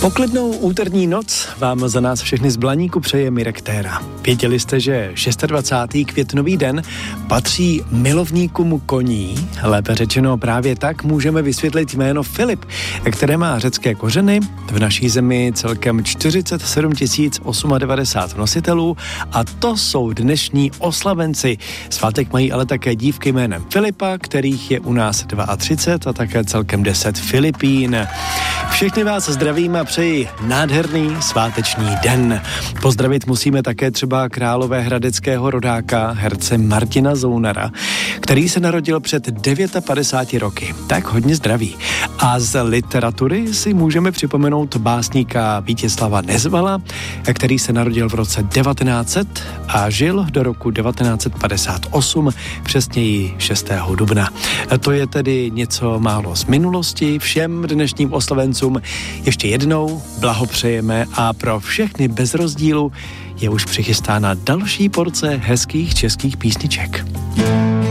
Poklidnou úterní noc vám za nás všechny z Blaníku přeje Mirek Téra. Věděli jste, že 26. květnový den patří milovníkům koní? Lépe řečeno právě tak můžeme vysvětlit jméno Filip, které má řecké kořeny, v naší zemi celkem 47 098 nositelů a to jsou dnešní oslavenci. Svátek mají ale také dívky jménem Filipa, kterých je u nás 32 a také celkem 10 Filipín. Všechny vás zdravím a přeji nádherný sváteční den. Pozdravit musíme také třeba královéhradeckého rodáka, herce Martina Zounara, který se narodil před 59 roky. Tak hodně zdraví. A z literatury si můžeme připomenout básníka Vítězslava Nezvala, který se narodil v roce 1900 a žil do roku 1958, přesněji 6. dubna. To je tedy něco málo z minulosti. Všem dnešním oslavencům ještě jednou blahopřejeme a pro všechny bez rozdílu je už přichystána další porce hezkých českých písniček.